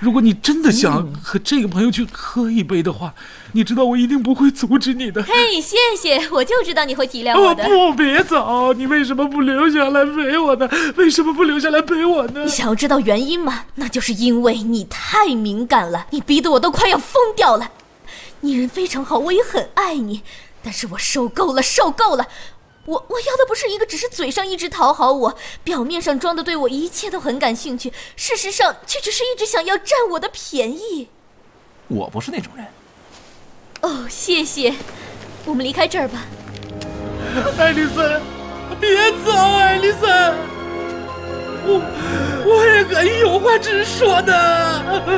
如果你真的想和这个朋友去喝一杯的话，你知道我一定不会阻止你的。 嘿，谢谢，我就知道你会体谅我的。 不，别走，你为什么不留下来陪我呢？为什么不留下来陪我呢？ 你想要知道原因吗？那就是因为你太敏感了，你逼得我都快要疯掉了。你人非常好，我也很爱你，但是我受够了。我要的不是一个只是嘴上一直讨好我，表面上装的对我一切都很感兴趣，事实上却只是一直想要占我的便宜。 我不是那种人。 哦，谢谢，我们离开这儿吧。 艾丽森，别走，艾丽森，我也可以有话直说的。